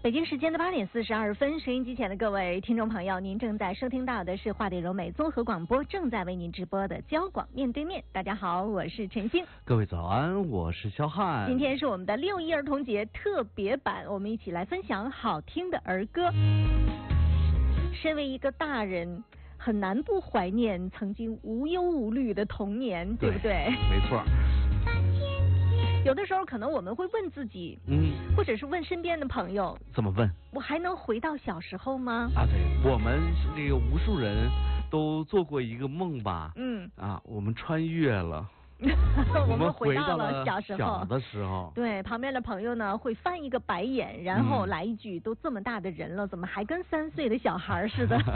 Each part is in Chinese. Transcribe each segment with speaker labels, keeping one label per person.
Speaker 1: 北京时间的8:42，收音机前的各位听众朋友，您正在收听到的是华帝柔美综合广播正在为您直播的交广面对面。大家好，我是陈星。
Speaker 2: 各位早安，我是肖汉。
Speaker 1: 今天是我们的6·1儿童节特别版，我们一起来分享好听的儿歌。身为一个大人，很难不怀念曾经无忧无虑的童年，对不对？
Speaker 2: 没错。
Speaker 1: 有的时候可能我们会问自己，或者是问身边的朋友，
Speaker 2: 怎么问？
Speaker 1: 我还能回到小时候吗？
Speaker 2: 啊，对，我们这个无数人都做过一个梦吧，我们穿越了。
Speaker 1: 我们回到了小时候。
Speaker 2: 小的时候，
Speaker 1: 对，旁边的朋友呢会翻一个白眼，然后来一句：都这么大的人了，怎么还跟3岁的小孩似的？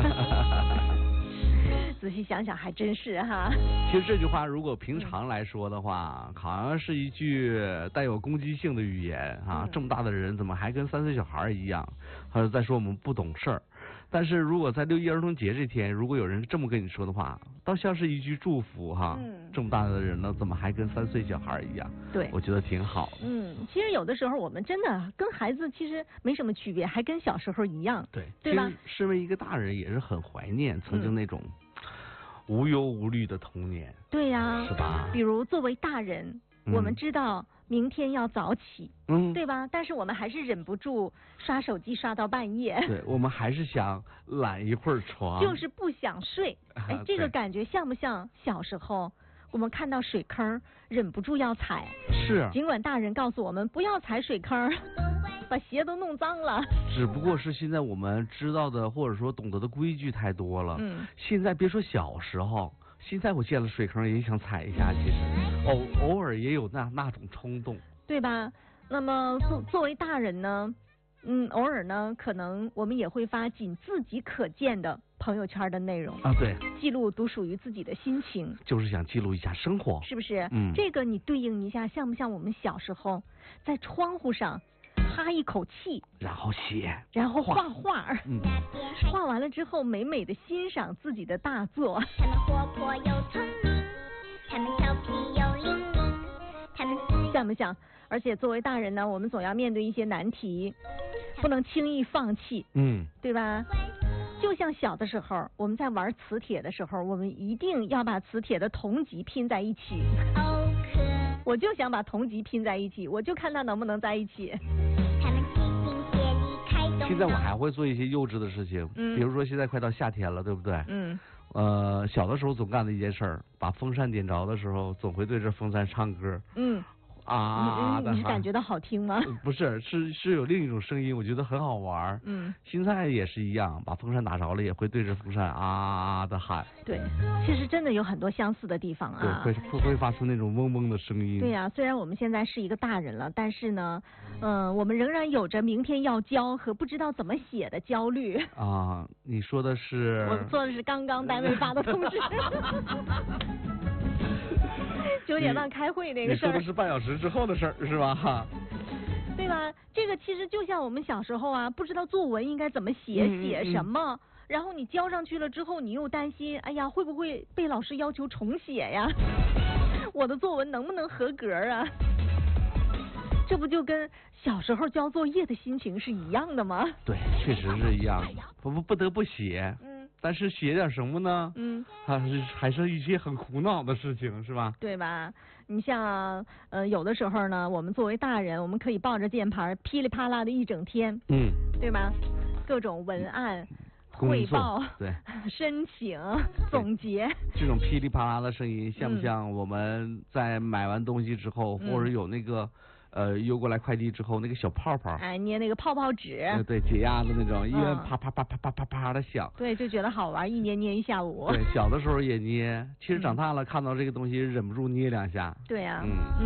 Speaker 1: 仔细想想还真是哈。
Speaker 2: 其实这句话如果平常来说的话，好像是一句带有攻击性的语言啊。这么大的人怎么还跟3岁小孩一样？还是在说我们不懂事儿。但是如果在6·1儿童节这天，如果有人这么跟你说的话，倒像是一句祝福哈。这么大的人了，怎么还跟3岁小孩一样？
Speaker 1: 对，
Speaker 2: 我觉得挺好。
Speaker 1: 其实有的时候我们真的跟孩子其实没什么区别，还跟小时候一样。对吧？
Speaker 2: 身为一个大人也是很怀念曾经那种无忧无虑的童年。
Speaker 1: 对呀，
Speaker 2: 是吧？
Speaker 1: 比如作为大人，我们知道明天要早起，对吧？但是我们还是忍不住刷手机刷到半夜。
Speaker 2: 对，我们还是想懒一会儿床，
Speaker 1: 就是不想睡。这个感觉像不像小时候我们看到水坑忍不住要踩？
Speaker 2: 是。尽
Speaker 1: 管大人告诉我们不要踩水坑，把鞋都弄脏了。
Speaker 2: 只不过是现在我们知道的或者说懂得的规矩太多了。现在别说小时候，现在我见了水坑也想踩一下，其实偶尔也有那种冲动，对
Speaker 1: 吧？那么作为大人呢，偶尔呢，可能我们也会发仅自己可见的朋友圈的内容
Speaker 2: 啊，对，
Speaker 1: 记录独属于自己的心情，
Speaker 2: 就是想记录一下生活，
Speaker 1: 是不是？这个你对应一下，像不像我们小时候在窗户上哈一口气，
Speaker 2: 然后写，
Speaker 1: 然后画画，画完了之后美美的欣赏自己的大作。
Speaker 3: 他们活泼又聪明，他们调皮又灵敏，他们
Speaker 1: 像不像？而且作为大人呢，我们总要面对一些难题，不能轻易放弃，对吧？就像小的时候，我们在玩磁铁的时候，我们一定要把磁铁的同极拼在一起。我就想把同极拼在一起，我就看它能不能在一起。
Speaker 3: 他们齐心协力开动。
Speaker 2: 现在我还会做一些幼稚的事情，比如说现在快到夏天了，对不对？小的时候总干的一件事儿，把风扇点着的时候，总会对着风扇唱歌。
Speaker 1: 你是感觉到好听吗？
Speaker 2: 不是，是有另一种声音，我觉得很好玩。现在也是一样，把风扇打着了，也会对着风扇啊的喊。
Speaker 1: 对，其实真的有很多相似的地方啊。
Speaker 2: 对，会发出那种嗡嗡的声音。
Speaker 1: 对呀，虽然我们现在是一个大人了，但是呢，我们仍然有着明天要交和不知道怎么写的焦虑。
Speaker 2: 啊，你说的是？
Speaker 1: 我做的是刚刚单位发的通知。9点半开会那个事儿，
Speaker 2: 你说的是半小时之后的事儿是吧？
Speaker 1: 对吧？这个其实就像我们小时候啊，不知道作文应该怎么写什么，然后你交上去了之后，你又担心，哎呀，会不会被老师要求重写呀？我的作文能不能合格啊？这不就跟小时候交作业的心情是一样的吗？
Speaker 2: 对，确实是一样。不得不写。但是写点什么呢？还是一些很苦恼的事情，是吧？
Speaker 1: 对吧？你像有的时候呢，我们作为大人，我们可以抱着键盘噼里啪啦的一整天，对吧？各种文案、汇报、
Speaker 2: 对、
Speaker 1: 申请、总结，
Speaker 2: 这种噼里啪啦的声音，像不像我们在买完东西之后，或者有那个邮过来快递之后那个小泡泡，
Speaker 1: 捏那个泡泡纸，
Speaker 2: 对，解压的那种，一边啪啪啪啪啪啪啪的响，
Speaker 1: 对，就觉得好玩，一捏一下午。
Speaker 2: 对，小的时候也捏，其实长大了看到这个东西忍不住捏2下。
Speaker 1: 对呀，